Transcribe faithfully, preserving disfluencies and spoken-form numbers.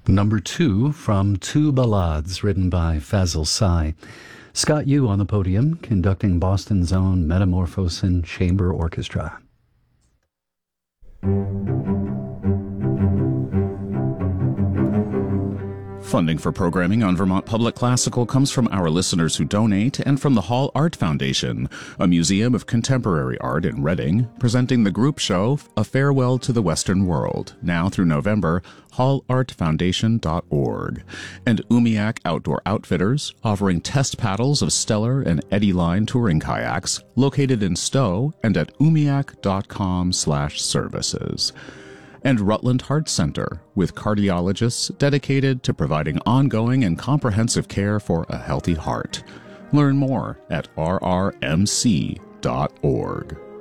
Number two from Two Ballades, written by Fazil Say. Scott Yu on the podium, conducting Boston's own Metamorphosin Chamber Orchestra. Funding for programming on Vermont Public Classical comes from our listeners who donate and from the Hall Art Foundation, a museum of contemporary art in Reading, presenting the group show A Farewell to the Western World, now through November, hall art foundation dot org. And Umiak Outdoor Outfitters, offering test paddles of Stellar and Eddy Line touring kayaks, located in Stowe and at umiak dot com slash services. And Rutland Heart Center, with cardiologists dedicated to providing ongoing and comprehensive care for a healthy heart. Learn more at r r m c dot org.